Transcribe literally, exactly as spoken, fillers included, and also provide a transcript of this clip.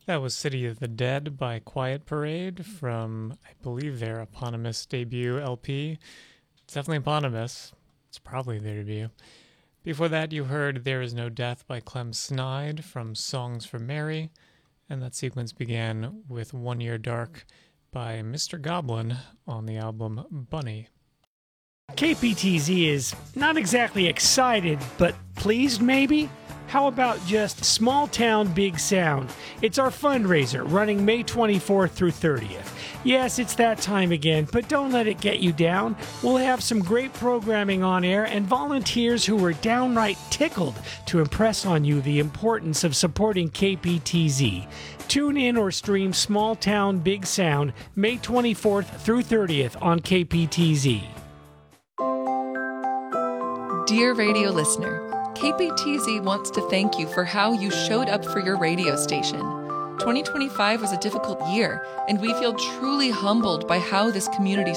That was City of the Dead by Quiet Parade from, I believe, their eponymous debut L P. It's definitely eponymous. It's probably their debut. Before that, you heard There Is No Death by Clem Snide from Songs for Mary, and that sequence began with One Year Dark by Mister Goblin on the album Bunny. K P T Z is not exactly excited, but pleased maybe? How about just Small Town Big Sound? It's our fundraiser running May twenty-fourth through thirtieth. Yes, it's that time again, but don't let it get you down. We'll have some great programming on air and volunteers who are downright tickled to impress on you the importance of supporting K P T Z. Tune in or stream Small Town Big Sound May twenty-fourth through thirtieth on K P T Z. Dear radio listener, K P T Z wants to thank you for how you showed up for your radio station. twenty twenty-five was a difficult year, and we feel truly humbled by how this community